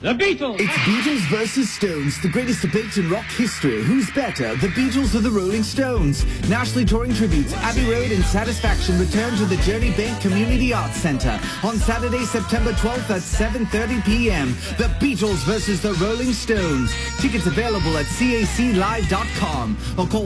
The Beatles! It's Beatles versus Stones, the greatest debate in rock history. Who's better, the Beatles or the Rolling Stones? Nationally touring tributes Abbey Road and Satisfaction return to the Journey Bank Community Arts Centre on Saturday, September 12th at 7:30 p.m. The Beatles versus the Rolling Stones. Tickets available at caclive.com or call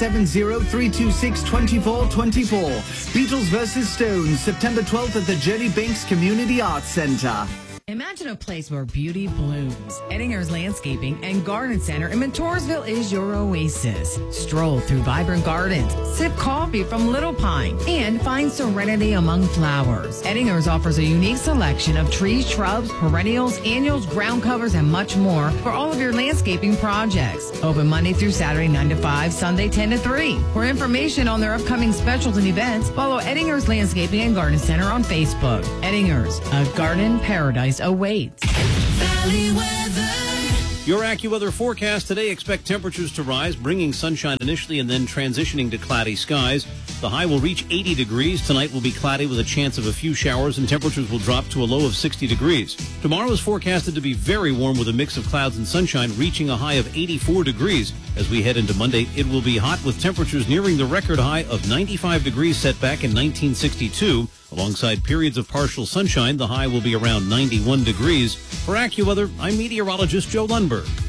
570-326-2424. Beatles versus Stones, September 12th at the Journey Banks Community Arts Centre. Imagine a place where beauty blooms. Eddinger's Landscaping and Garden Center in Mentorsville is your oasis. Stroll through vibrant gardens, sip coffee from Little Pine, and find serenity among flowers. Eddinger's offers a unique selection of trees, shrubs, perennials, annuals, ground covers, and much more for all of your landscaping projects. Open Monday through Saturday 9 to 5, Sunday 10 to 3. For information on their upcoming specials and events, follow Eddinger's Landscaping and Garden Center on Facebook. Eddinger's, a garden paradise awaits. Valley weather. Your AccuWeather forecast today, expect temperatures to rise, bringing sunshine initially and then transitioning to cloudy skies. The high will reach 80 degrees. Tonight will be cloudy with a chance of a few showers, and temperatures will drop to a low of 60 degrees. Tomorrow is forecasted to be very warm with a mix of clouds and sunshine, reaching a high of 84 degrees. As we head into Monday, it will be hot with temperatures nearing the record high of 95 degrees set back in 1962. Alongside periods of partial sunshine, the high will be around 91 degrees. For AccuWeather, I'm meteorologist Joe Lundberg.